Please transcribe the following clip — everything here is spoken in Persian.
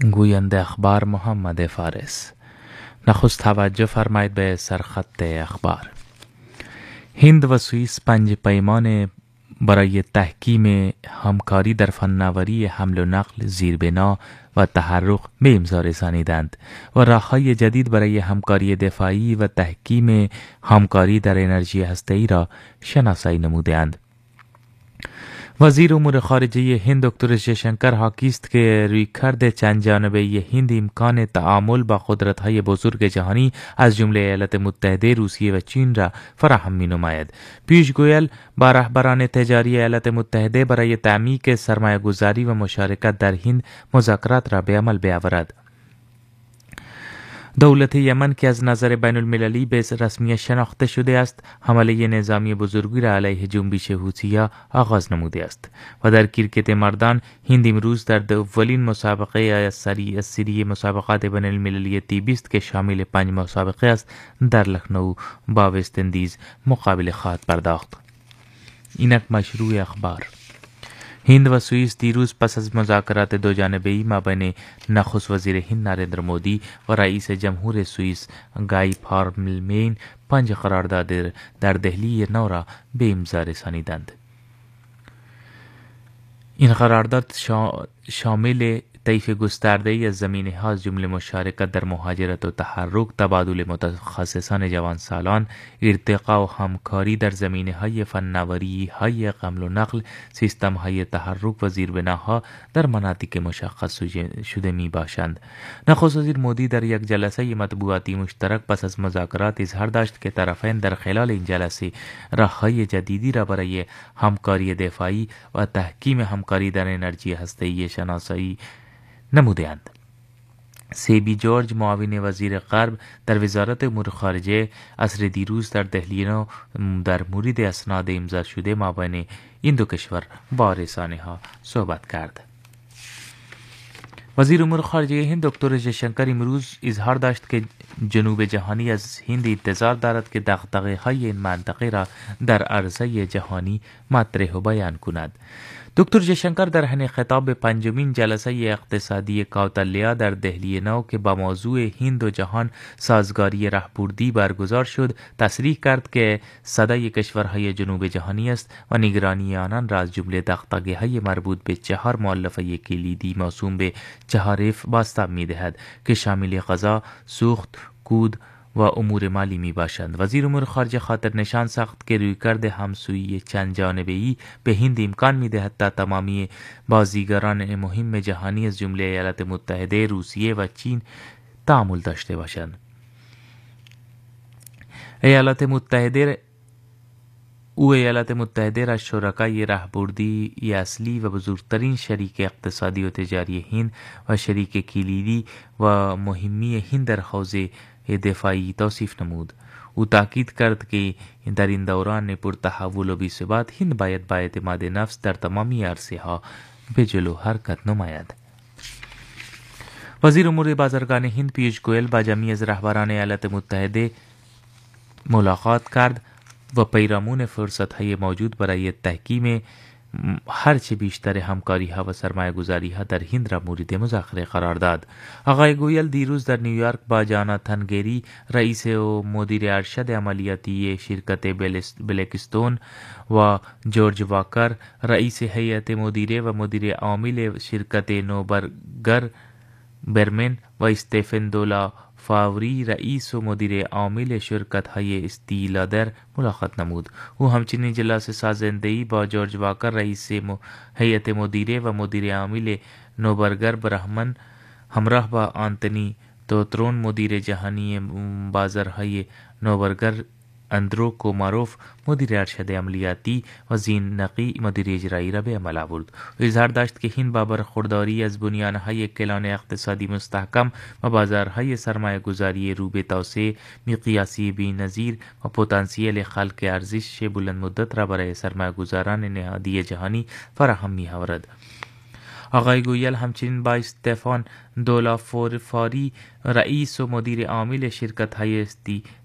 گوینده اخبار محمد فارس. نخست توجه فرمایید به سرخط اخبار. هند و سوئیس 5 پیمان برای تحکیم همکاری در فناوری حمل و نقل، زیربنا و تحرک به امضا رسانیدند و راه‌های جدید برای همکاری دفاعی و تحکیم همکاری در انرژی هسته‌ای را شناسایی نموده‌اند. وزیر امور خارجه هند دکتر جیشنکر حاکی است که رویکرد چند جانبه هند امکان تعامل با قدرت‌های بزرگ جهانی از جمله ایالات متحده، روسیه و چین را فراهم می‌نماید. پیوش گویل با رهبران تجاری ایالات متحده برای تعمیق سرمایه‌گذاری و مشارکت در هند مذاکرات را به عمل بیاورد. دولت یمن که از نظر بین المللی به رسمیت شناخته شده است، حمله نظامی بزرگی را علیه جنبش حوثی‌ها آغاز نموده است و در کرکت مردان هند امروز در اولین مسابقه سری مسابقات بین المللی تیبی است که شامل 5 مسابقه است در لخنو با وست اندیز مقابله خواهد پرداخت. اینک مشروع اخبار. هند و سوئیس دیروز پس از مذاکرات دو جانبه‌ای مابین نخست وزیر هند نریندر مودی و رئیس جمهور سوئیس گای پارملمین 5 قرارداد در دهلی نو را به امضا رسانیدند. این قرارداد شامل طیف گسترده‌ای از زمینه‌ها از جمله مشارکت در مهاجرت و تحرک، تبادل متخصصان جوانسالان، ارتقا و همکاری در زمینه‌های فناوری‌های حمل و نقل، سیستم‌های تحرک و زیربناها در مناطق مشخص شده می‌باشند. نخست وزیر مودی در یک جلسه مطبوعاتی مشترک پس از مذاکرات اظهار داشت که طرفین در خلال این جلسه راه‌های جدیدی را برای همکاری دفاعی و تحکیم همکاری در انرژی هسته‌ای شناسایی نموده‌اند. سیبی جورج معاون وزیر غرب در وزارت امور خارجه عصر دیروز در دهلی نو در مورد اسناد امضا شده مابین این دو کشور با رسانه‌ها صحبت کرد. وزیر امور خارجه هند دکتر جیشنکر امروز اظهار داشت که جنوب جهانی از هند انتظار دارد که دغدغه‌های این منطقه را در عرصه جهانی مطرح و بیان کند. دکتر جیشنکر در حین خطاب به 5مین جلسه اقتصادی کوتالیا در دهلی نو که با موضوع هند و جهان سازگاری راهبردی برگزار شد تصریح کرد که صدای کشورهای جنوب جهانی است و نگرانی آنان را از جمله دغدغه‌های مربوط به 4 مؤلفه کلیدی موسوم به 4F بازتاب می‌دهد که شامل غذا، سوخت، کود و امور مالی می باشند. وزیر امور خارجه خاطر نشان ساخت که رویکرد همسویی چند جانبه‌ای به هند امکان می دهد تا تمامی بازیگران مهم جهانی از جمله ایالات متحده، روسیه و چین تعامل داشته باشند. ایالات متحده را شرکای راهبردی اصلی و بزرگترین شریک اقتصادی و تجاری هند و شریک کلیدی و مهمی هند در حوزه دفاعی توصیف نمود. او تاکید کرد که در این دوران پرتحول و بی‌ثبات هند باید با اعتماد نفس در تمامی عرصه‌ها به جلو حرکت نماید. وزیر امور بازرگان هند پیوش گویل با جمعی از رهبران ایالات متحده ملاقات کرد و پیرامون فرصت‌های موجود برای تحکیم هرچه بیشتر همکاری‌ها و سرمایه‌گذاری‌ها در هند را مورد مذاکره قرار داد. آقای گویل دیروز در نیویورک با جاناتان گری رئیس و مدیر ارشد عملیاتی شرکت بلکستون و جورج واکر رئیس هیئت مدیره و مدیر عامل شرکت نوبرگر برمن و استفن دولا فاوری رئیس و مدیر عامل شرکت‌های استیلادر ملاقات نمود. او همچنین جلسه سازنده‌ای با جورج واکر رئیس هیئت مدیره و مدیر عامل نوبرگر برهمن همراه با آنتونی توترون مدیر جهانی بازارهای نوبرگر، اندرو کوماروف مدیر ارشد عملیاتی و زین نقی مدیر اجرایی را به عمل آورد. او اظهار داشت که هند با برخورداری از بنیانهای کلان اقتصادی مستحکم و بازارهای سرمایه‌گذاری رو به توسعه مقیاسی بی‌نظیر و پتانسیل خلق ارزش بلند مدت را برای سرمایه‌گذاران نهادی جهانی فراهم می‌آورد. آقای گویل همچنین با استفان دولا فاری رئیس و مدیر عامل شرکت‌های